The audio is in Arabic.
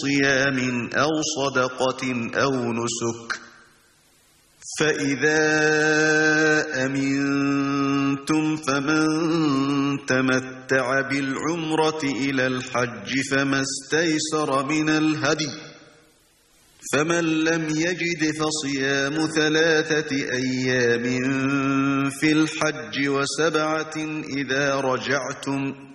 صيام أو صدقة أو نسك. فإذا أمنتم فمن تمتع بالعمرة إلى الحج فما استيسر من الهدي، فمن لم يجد فصيام 3 أيام في الحج و7 إذا رجعتم،